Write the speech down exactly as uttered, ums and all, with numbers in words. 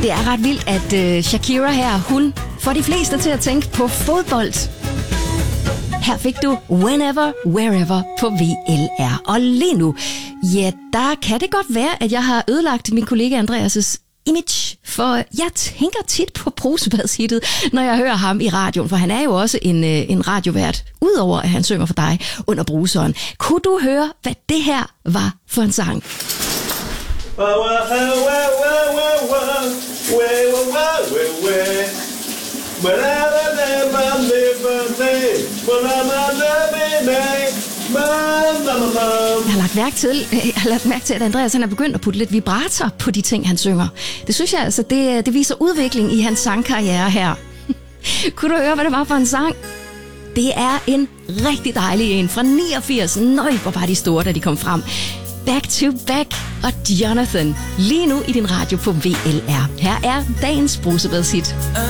Det er ret vildt, at øh, Shakira her, hun får de fleste til at tænke på fodbold. Her fik du Whenever, Wherever på V L R. Og lige nu, ja, der kan det godt være, at jeg har ødelagt min kollega Andreas' image. For jeg tænker tit på brusebadshittet, når jeg hører ham i radioen. For han er jo også en, en radiovært, udover at han synger for dig under bruseren. Kunne du høre, hvad det her var for en sang? Jeg har lagt mærke til, jeg har lagt mærke til, at Andreas han er begyndt at putte lidt vibrator på de ting, han synger. Det synes jeg altså, det, det viser udvikling i hans sangkarriere her. Kunne du høre, hvad det var for en sang? Det er en rigtig dejlig en fra niogfirs. Nøj, hvor var de store, da de kom frem. Back to Back og Jonathan. Lige nu i din radio på V L R. Her er dagens brusebadshit.